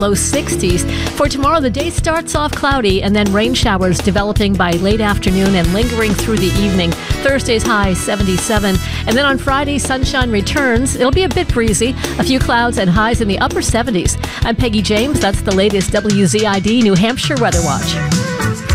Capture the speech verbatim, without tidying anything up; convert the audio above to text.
Low sixties. For tomorrow, the day starts off cloudy and then rain showers developing by late afternoon and lingering through the evening. Thursday's high seventy-seven. And then on Friday, sunshine returns. It'll be a bit breezy. A few clouds and highs in the upper seventies. I'm Peggy James. That's the latest W Z I D New Hampshire Weather Watch.